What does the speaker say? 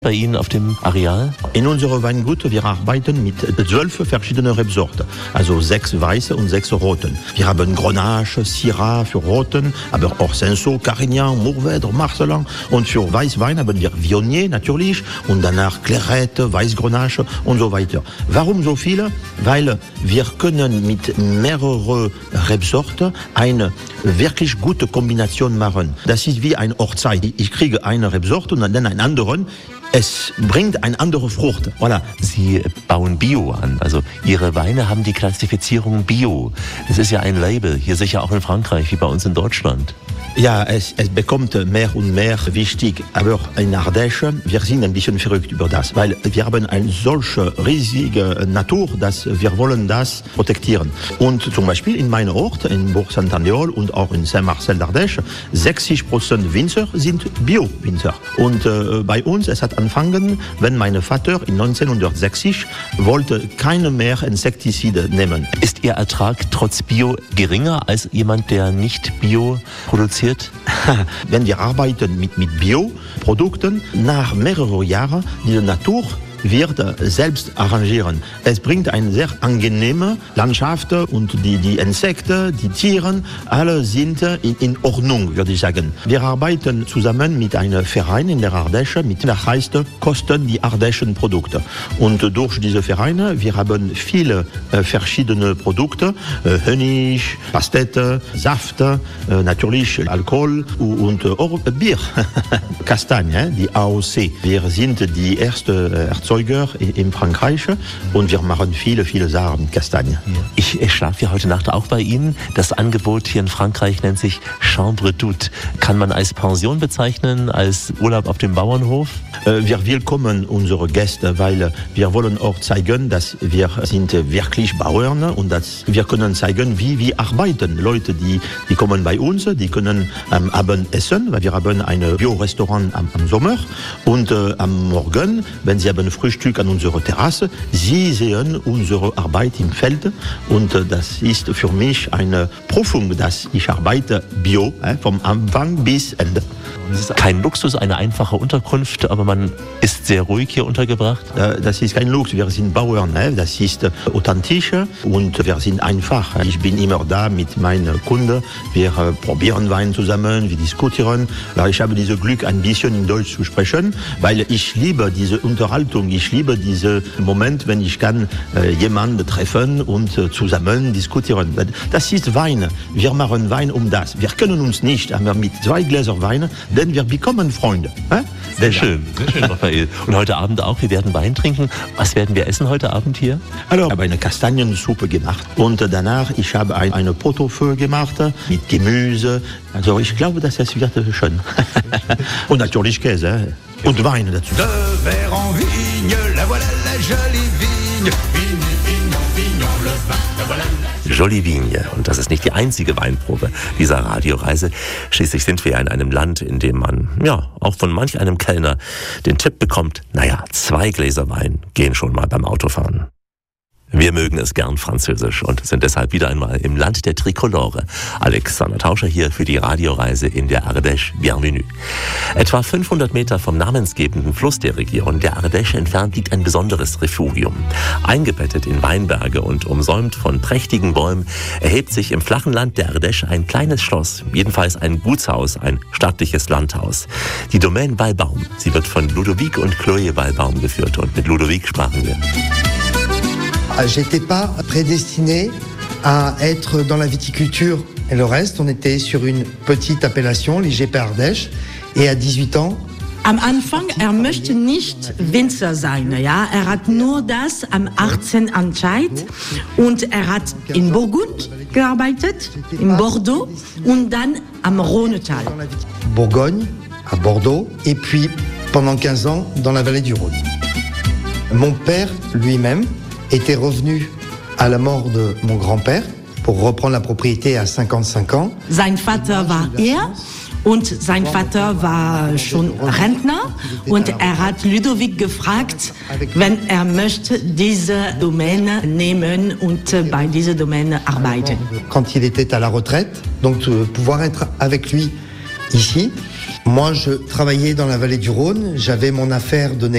bei Ihnen auf dem Areal? In unserem Weingut, wir arbeiten mit 12 verschiedenen Rebsorten, also 6 weiße und 6 roten. Wir haben Grenache, Syrah für Roten, aber auch Cinsault, Carignan, Mourvèdre, Marcelin. Und für Weißwein haben wir Viognier natürlich und danach Clairette, Weißgrenache und so weiter. Warum so viele? Weil wir können mit mehreren Rebsorten eine wirklich gute Kombination machen. Das ist wie eine Hochzeit. Ich kriege eine Rebsorte und dann einen anderen. Es bringt eine andere Frucht. Voilà. Sie bauen Bio an. Also Ihre Weine haben die Klassifizierung Bio. Es ist ja ein Label, hier sicher auch in Frankreich, wie bei uns in Deutschland. Ja, es bekommt mehr und mehr wichtig. Aber in Ardèche, wir sind ein bisschen verrückt über das, weil wir haben eine solche riesige Natur, dass wir wollen das protektieren. Und zum Beispiel in meinem Ort, in Bourg-Saint-Andéol und auch in Saint-Marcel d'Ardèche, 60% Winzer sind Bio-Winzer. Und bei uns, es hat angefangen, wenn mein Vater in 1960 wollte keine mehr Insektizide nehmen. Ist Ihr Ertrag trotz Bio geringer als jemand, der nicht Bio produziert? Wenn wir arbeiten mit Bioprodukten, nach mehreren Jahren, die Natur wird selbst arrangieren. Es bringt eine sehr angenehme Landschaft und die Insekten, die Tiere, alle sind in Ordnung, würde ich sagen. Wir arbeiten zusammen mit einem Verein in der Ardèche, der heißt Kosten die ardäischen Produkte. Und durch diese Vereine, wir haben viele verschiedene Produkte, Honig, Pastete, Saft, natürlich Alkohol und auch Bier, Kastagne, die AOC. Wir sind die erste in Frankreich und wir machen viele Sachen mit Kastanien. Ich schlafe ja heute Nacht auch bei Ihnen. Das Angebot hier in Frankreich nennt sich Chambre d'Hôte. Kann man als Pension bezeichnen, als Urlaub auf dem Bauernhof? Wir willkommen unsere Gäste, weil wir wollen auch zeigen, dass wir sind wirklich Bauern und dass wir können zeigen, wie wir arbeiten. Leute, die kommen bei uns, die können am Abend essen, weil wir haben ein Bio-Restaurant am Sommer und am Morgen, wenn sie haben Frühstück an unserer Terrasse, sie sehen unsere Arbeit im Feld und das ist für mich eine Prüfung, dass ich arbeite Bio, vom Anfang bis Ende. Es ist kein Luxus, eine einfache Unterkunft, aber man ist sehr ruhig hier untergebracht. Das ist kein Luxus, wir sind Bauern, das ist authentisch und wir sind einfach. Ich bin immer da mit meinen Kunden, wir probieren Wein zusammen, wir diskutieren. Ich habe dieses Glück, ein bisschen in Deutsch zu sprechen, weil ich liebe diese Unterhaltung, ich liebe diesen Moment, wenn ich kann jemanden treffen und zusammen diskutieren. Das ist Wein, wir machen Wein das. Wir können uns nicht, aber mit 2 Gläser Wein, denn wir bekommen Freunde. Sehr schön, Raphael. Und heute Abend auch, wir werden Wein trinken. Was werden wir essen heute Abend hier? Also, ich habe eine Kastaniensuppe gemacht und danach, ich habe eine Pot-au-feu gemacht mit Gemüse. Also ich glaube, dass das wird schön. Und natürlich Käse und Wein dazu. De verre en vigne, la voilà la jolie vigne. Vigne, vignon, vignon, le vin, la voilà la Jolie Vigne. Und das ist nicht die einzige Weinprobe dieser Radioreise. Schließlich sind wir ja in einem Land, in dem man, ja, auch von manch einem Kellner den Tipp bekommt, 2 Gläser Wein gehen schon mal beim Autofahren. Wir mögen es gern französisch und sind deshalb wieder einmal im Land der Trikolore. Alexander Tauscher hier für die Radioreise in der Ardèche. Bienvenue. Etwa 500 Meter vom namensgebenden Fluss der Region, der Ardèche, entfernt liegt ein besonderes Refugium. Eingebettet in Weinberge und umsäumt von prächtigen Bäumen erhebt sich im flachen Land der Ardèche ein kleines Schloss, jedenfalls ein Gutshaus, ein stattliches Landhaus. Die Domaine Walbaum. Sie wird von Ludovic und Chloé Walbaum geführt und mit Ludovic sprachen wir. J'étais pas prédestiné à être dans la viticulture et le reste. On était sur une petite appellation, l'IGP Ardèche. Et à 18 ans... Am Anfang, möchte nicht Winzer sein, ja. Hat nur das am 18 entscheidet und hat in Burgund gearbeitet, in Bordeaux und dann am Rhônetal. Bourgogne, à Bordeaux, et puis pendant 15 ans dans la vallée du Rhône. Mon père lui-même était revenu à la mort de mon grand-père pour reprendre la propriété à 55 ans. Sein Vater war und sein Vater war schon Rentner und hat Ludovic gefragt, wenn möchte diese Domäne nehmen und bei dieser Domäne arbeiten. Quand il était à la retraite, donc pouvoir être avec lui ici. Moi, je travaillais dans la vallée du Rhône, j'avais mon affaire de